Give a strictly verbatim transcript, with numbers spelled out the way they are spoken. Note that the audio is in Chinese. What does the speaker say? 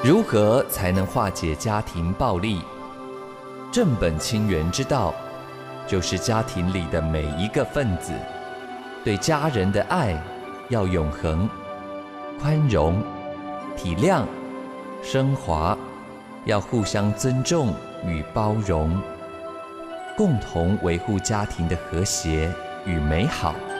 如何才能化解家庭暴力？正本清源之道，就是家庭里的每一个分子，对家人的爱要永恒、宽容、体谅、升华，要互相尊重与包容，共同维护家庭的和谐与美好。